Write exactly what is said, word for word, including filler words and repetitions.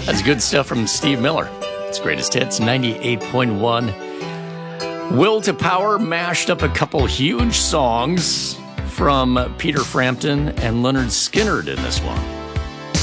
That's good stuff from Steve Miller. It's Greatest Hits, ninety-eight point one. Will to Power mashed up a couple huge songs from Peter Frampton and Leonard Skinner in this one.